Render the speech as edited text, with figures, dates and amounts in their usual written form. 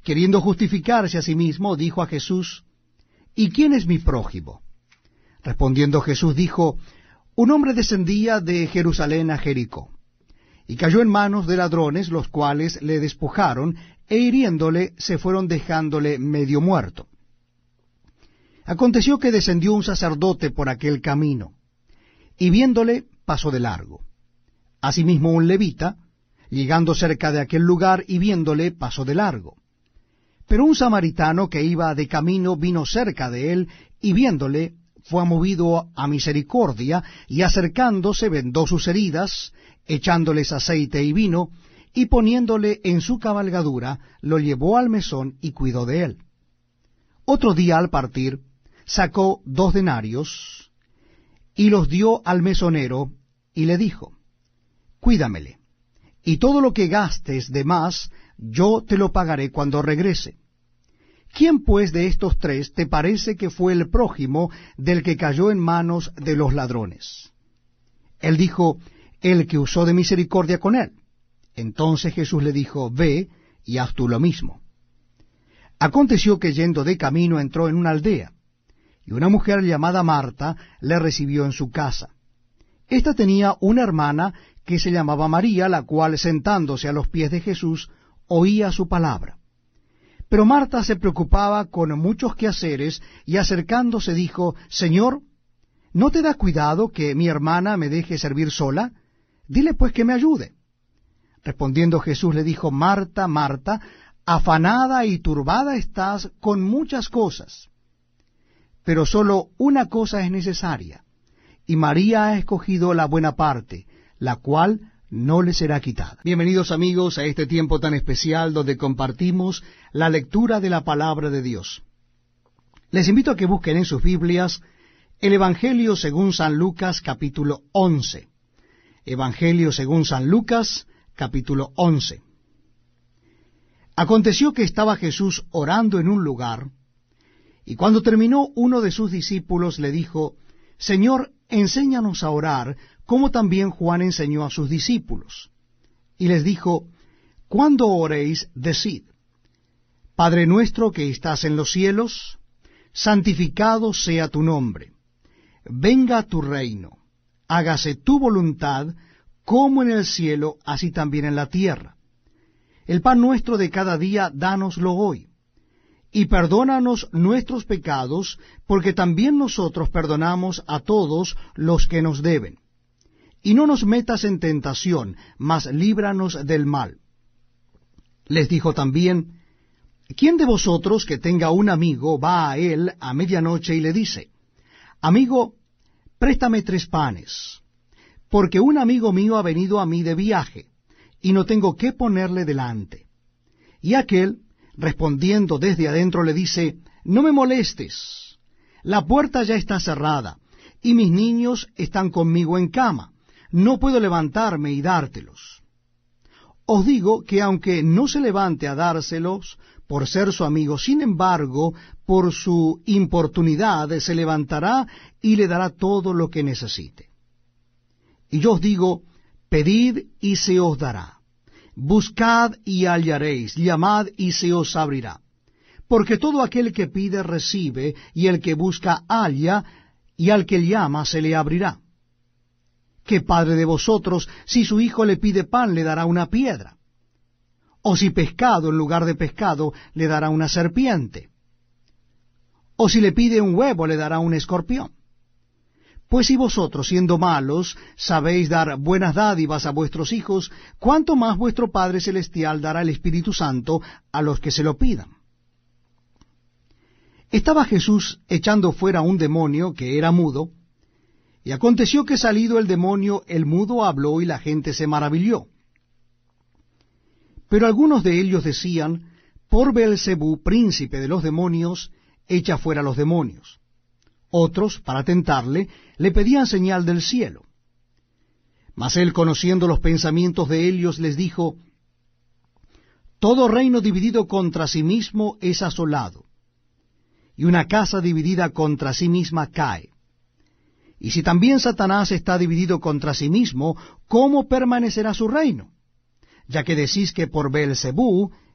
queriendo justificarse a sí mismo, dijo a Jesús, ¿y quién es mi prójimo? Respondiendo Jesús dijo, un hombre descendía de Jerusalén a Jericó, y cayó en manos de ladrones, los cuales le despojaron, e hiriéndole se fueron dejándole medio muerto. Aconteció que descendió un sacerdote por aquel camino, y viéndole pasó de largo. Asimismo un levita, llegando cerca de aquel lugar y viéndole pasó de largo. Pero un samaritano que iba de camino vino cerca de él, y viéndole fue movido a misericordia, y acercándose vendó sus heridas, echándoles aceite y vino, y poniéndole en su cabalgadura, lo llevó al mesón y cuidó de él. Otro día al partir, sacó 2 denarios, y los dio al mesonero, y le dijo, cuídamele, y todo lo que gastes de más, yo te lo pagaré cuando regrese. ¿Quién pues de estos 3 te parece que fue el prójimo del que cayó en manos de los ladrones? Él dijo, el que usó de misericordia con él. Entonces Jesús le dijo, ve y haz tú lo mismo. Aconteció que yendo de camino entró en una aldea, y una mujer llamada Marta le recibió en su casa. Esta tenía una hermana que se llamaba María, la cual sentándose a los pies de Jesús oía su palabra. Pero Marta se preocupaba con muchos quehaceres, y acercándose dijo, Señor, ¿no te da cuidado que mi hermana me deje servir sola? Dile pues que me ayude. Respondiendo Jesús le dijo, Marta, Marta, afanada y turbada estás con muchas cosas, pero sólo una cosa es necesaria, y María ha escogido la buena parte, la cual no le será quitada. Bienvenidos amigos a este tiempo tan especial donde compartimos la lectura de la palabra de Dios. Les invito a que busquen en sus Biblias el Evangelio según San Lucas capítulo 11. Evangelio según San Lucas capítulo 11. Aconteció que estaba Jesús orando en un lugar, y cuando terminó uno de sus discípulos le dijo, Señor, enséñanos a orar, como también Juan enseñó a sus discípulos. Y les dijo, cuando oréis, decid, Padre nuestro que estás en los cielos, santificado sea tu nombre. Venga tu reino, hágase tu voluntad, como en el cielo, así también en la tierra. El pan nuestro de cada día, dánoslo hoy. Y perdónanos nuestros pecados, porque también nosotros perdonamos a todos los que nos deben. Y no nos metas en tentación, mas líbranos del mal. Les dijo también, ¿quién de vosotros que tenga un amigo va a él a medianoche y le dice, Amigo, préstame 3 panes, porque un amigo mío ha venido a mí de viaje, y no tengo qué ponerle delante? Y aquel, respondiendo desde adentro, le dice, no me molestes, la puerta ya está cerrada, y mis niños están conmigo en cama, no puedo levantarme y dártelos. Os digo que aunque no se levante a dárselos por ser su amigo, sin embargo, por su importunidad se levantará y le dará todo lo que necesite. Y yo os digo, pedid y se os dará. Buscad y hallaréis, llamad y se os abrirá. Porque todo aquel que pide recibe, y el que busca halla, y al que llama se le abrirá. ¿Qué padre de vosotros, si su hijo le pide pan, le dará una piedra? ¿O si pescado en lugar de pescado, le dará una serpiente? ¿O si le pide un huevo, le dará un escorpión? Pues si vosotros, siendo malos, sabéis dar buenas dádivas a vuestros hijos, ¿cuánto más vuestro Padre Celestial dará el Espíritu Santo a los que se lo pidan? Estaba Jesús echando fuera un demonio que era mudo, y aconteció que salido el demonio, el mudo habló y la gente se maravilló. Pero algunos de ellos decían, por Beelzebú, príncipe de los demonios, echa fuera los demonios. Otros, para tentarle, le pedían señal del cielo. Mas él, conociendo los pensamientos de ellos, les dijo, todo reino dividido contra sí mismo es asolado, y una casa dividida contra sí misma cae. Y si también Satanás está dividido contra sí mismo, ¿cómo permanecerá su reino? Ya que decís que por Beelzebú